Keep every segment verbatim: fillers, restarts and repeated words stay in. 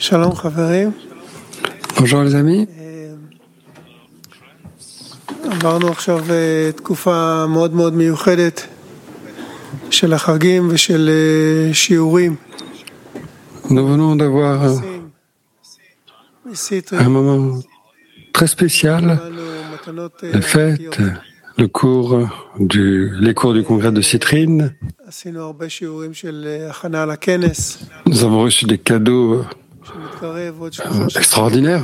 Shalom חברים. Bonjour les amis. עברנו עכשיו תקופה מאוד מאוד מיוחדת של החגים ושל שיעורים. Nous venons d'avoir un moment très spécial, les fêtes, le cours du, les cours du congrès de Citrine. Nous avons reçu des cadeaux euh, extraordinaires.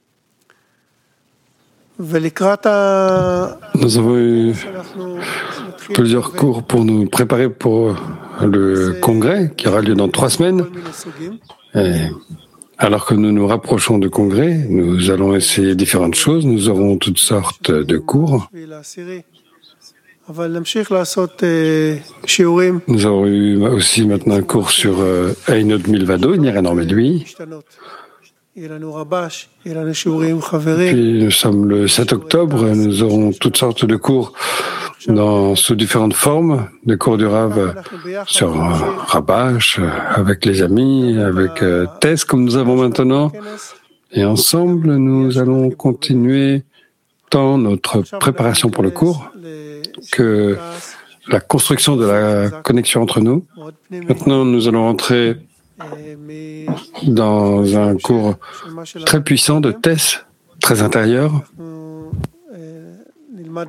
Nous avons eu plusieurs cours pour nous préparer pour le congrès qui aura lieu dans trois semaines. Et alors que nous nous rapprochons du congrès, nous allons essayer différentes choses. Nous aurons toutes sortes de cours. Nous avons eu aussi maintenant un cours sur Einod Milvado, il n'y a rien hormis lui. Puis nous sommes le sept octobre, nous aurons toutes sortes de cours dans, sous différentes formes, des cours du Rav sur euh, Rabash, avec les amis, avec euh, Tess comme nous avons maintenant. Et ensemble, nous allons continuer tant notre préparation pour le cours que la construction de la connexion entre nous. Maintenant, nous allons rentrer dans un cours très puissant de Tess, très intérieur. Nous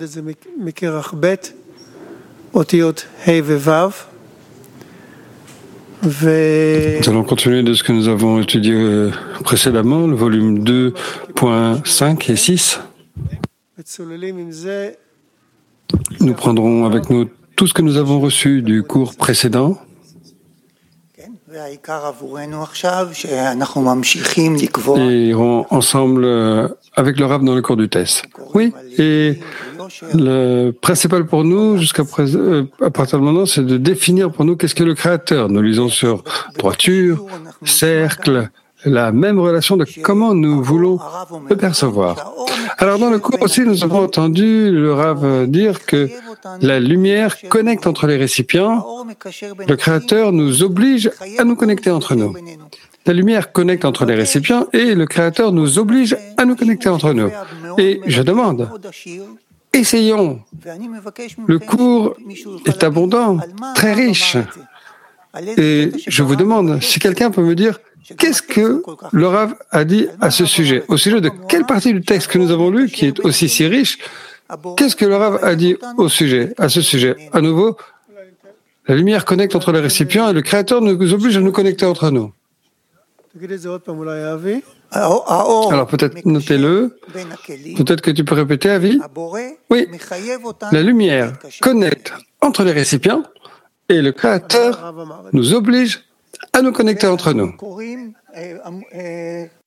allons continuer de ce que nous avons étudié précédemment, le volume deux point cinq et six. Nous prendrons avec nous tout ce que nous avons reçu du cours précédent. Et iront ensemble avec le Rav dans le cours du Tess. Oui, et le principal pour nous, jusqu'à présent, à partir du moment, c'est de définir pour nous qu'est-ce que le Créateur. Nous lisons sur droiture, cercle, la même relation de comment nous voulons le percevoir. Alors dans le cours aussi, nous avons entendu le Rav dire que la lumière connecte entre les récipients. Le Créateur nous oblige à nous connecter entre nous. La lumière connecte entre les récipients et le Créateur nous oblige à nous connecter entre nous. Et je demande, essayons. Le cours est abondant, très riche. Et je vous demande, si quelqu'un peut me dire, qu'est-ce que le Rav a dit à ce sujet? Au sujet de quelle partie du texte que nous avons lu, qui est aussi si riche, qu'est-ce que le Rav a dit au sujet, à ce sujet? À nouveau, la lumière connecte entre les récipients et le Créateur nous oblige à nous connecter entre nous. Alors peut-être notez-le, peut-être que tu peux répéter, Avi? Oui, la lumière connecte entre les récipients et le Créateur nous oblige à nous connecter entre nous.